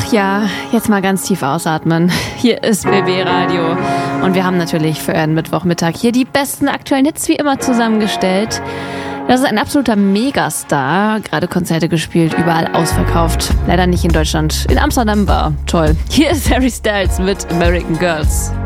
Ja, jetzt mal ganz tief ausatmen. Hier ist BB Radio und wir haben natürlich für euren Mittwochmittag hier die besten aktuellen Hits wie immer zusammengestellt. Das ist ein absoluter Megastar, gerade Konzerte gespielt, überall ausverkauft. Leider nicht in Deutschland, in Amsterdam war toll. Hier ist Harry Styles mit American Girls.